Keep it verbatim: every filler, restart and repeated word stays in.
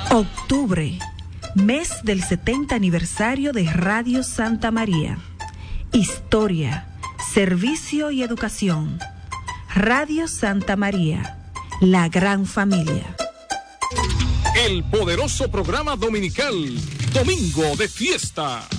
Octubre, mes del setenta aniversario de Radio Santa María. Historia, servicio y educación. Radio Santa María, la gran familia. El poderoso programa dominical, Domingo de Fiesta.